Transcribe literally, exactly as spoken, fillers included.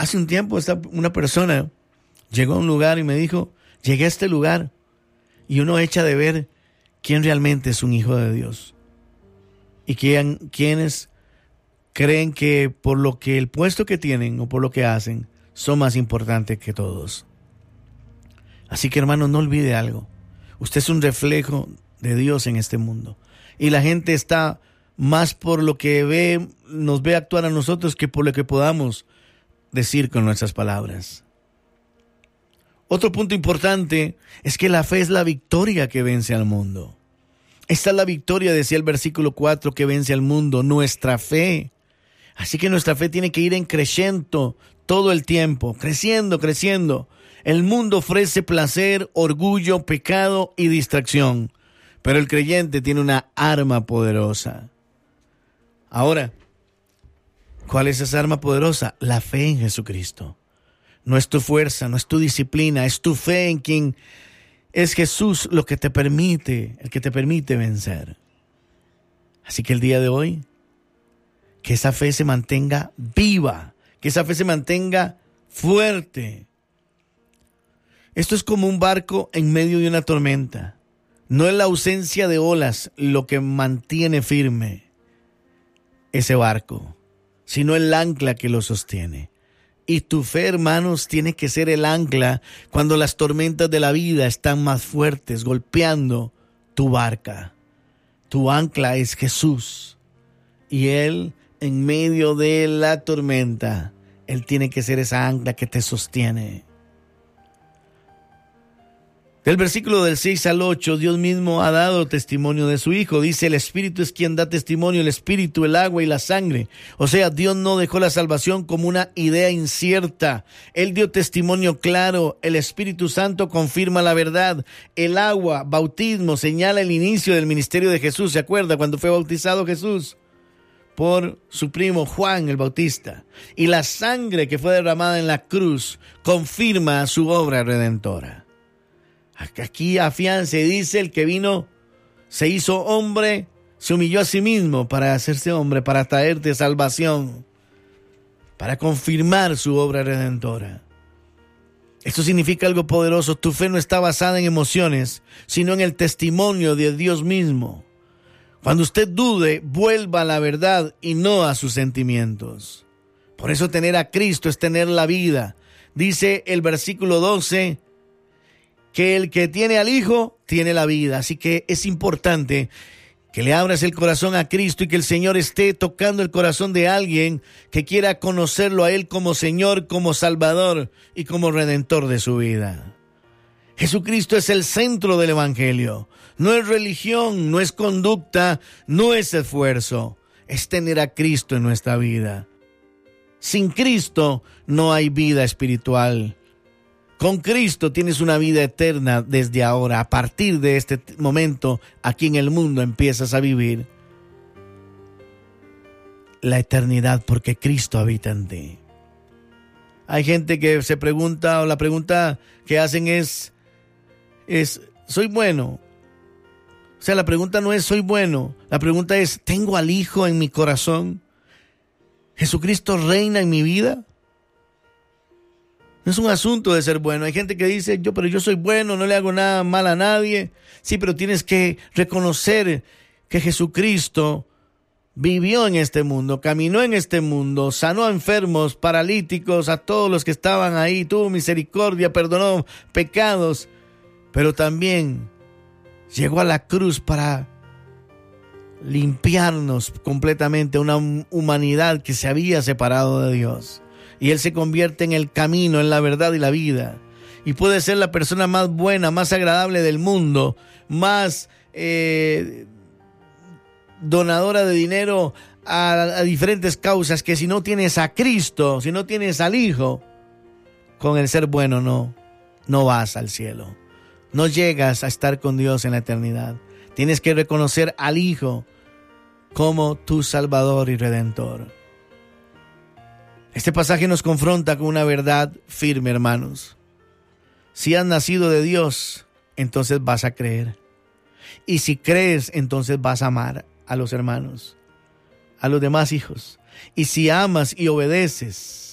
Hace un tiempo esta, una persona llegó a un lugar y me dijo, llegué a este lugar y uno echa de ver quién realmente es un hijo de Dios. Y quién, quiénes creen que por lo que el puesto que tienen o por lo que hacen son más importantes que todos. Así que, hermano, no olvide algo. Usted es un reflejo de Dios en este mundo. Y la gente está más por lo que ve, nos ve actuar a nosotros que por lo que podamos decir con nuestras palabras. Otro punto importante es que la fe es la victoria que vence al mundo. Esta es la victoria, decía el versículo cuatro, que vence al mundo, nuestra fe. Así que nuestra fe tiene que ir en creciendo todo el tiempo, creciendo, creciendo. El mundo ofrece placer, orgullo, pecado y distracción, pero el creyente tiene una arma poderosa. Ahora, ¿cuál es esa arma poderosa? La fe en Jesucristo. No es tu fuerza, no es tu disciplina, es tu fe en quien es Jesús lo que te permite, el que te permite vencer. Así que el día de hoy, que esa fe se mantenga viva, que esa fe se mantenga fuerte. Esto es como un barco en medio de una tormenta. No es la ausencia de olas lo que mantiene firme ese barco, sino el ancla que lo sostiene. Y tu fe, hermanos, tiene que ser el ancla cuando las tormentas de la vida están más fuertes, golpeando tu barca. Tu ancla es Jesús. Y Él, en medio de la tormenta, Él tiene que ser esa ancla que te sostiene. Del versículo del seis al ocho, Dios mismo ha dado testimonio de su Hijo. Dice, el Espíritu es quien da testimonio, el Espíritu, el agua y la sangre. O sea, Dios no dejó la salvación como una idea incierta. Él dio testimonio claro. El Espíritu Santo confirma la verdad. El agua, bautismo, señala el inicio del ministerio de Jesús. ¿Se acuerda cuando fue bautizado Jesús? Por su primo Juan el Bautista. Y la sangre que fue derramada en la cruz confirma su obra redentora. Aquí afianza y dice, el que vino, se hizo hombre, se humilló a sí mismo para hacerse hombre, para traerte salvación, para confirmar su obra redentora. Esto significa algo poderoso. Tu fe no está basada en emociones, sino en el testimonio de Dios mismo. Cuando usted dude, vuelva a la verdad y no a sus sentimientos. Por eso tener a Cristo es tener la vida. Dice el versículo doce, que el que tiene al Hijo tiene la vida. Así que es importante que le abras el corazón a Cristo y que el Señor esté tocando el corazón de alguien que quiera conocerlo a Él como Señor, como Salvador y como Redentor de su vida. Jesucristo es el centro del Evangelio. No es religión, no es conducta, no es esfuerzo. Es tener a Cristo en nuestra vida. Sin Cristo no hay vida espiritual. Con Cristo tienes una vida eterna desde ahora. A partir de este momento, aquí en el mundo empiezas a vivir la eternidad porque Cristo habita en ti. Hay gente que se pregunta, o la pregunta que hacen es, es, ¿soy bueno? O sea, la pregunta no es, ¿soy bueno? La pregunta es, ¿tengo al Hijo en mi corazón? ¿Jesucristo reina en mi vida? No es un asunto de ser bueno. Hay gente que dice, yo, pero yo soy bueno, no le hago nada mal a nadie. Sí, pero tienes que reconocer que Jesucristo vivió en este mundo, caminó en este mundo, sanó a enfermos, paralíticos, a todos los que estaban ahí, tuvo misericordia, perdonó pecados, pero también llegó a la cruz para limpiarnos completamente, una humanidad que se había separado de Dios. Y Él se convierte en el camino, en la verdad y la vida. Y puede ser la persona más buena, más agradable del mundo, más eh, donadora de dinero a, a diferentes causas, que si no tienes a Cristo, si no tienes al Hijo, con el ser bueno no, no vas al cielo. No llegas a estar con Dios en la eternidad. Tienes que reconocer al Hijo como tu Salvador y Redentor. Este pasaje nos confronta con una verdad firme, hermanos. Si has nacido de Dios, entonces vas a creer. Y si crees, entonces vas a amar a los hermanos, a los demás hijos. Y si amas y obedeces,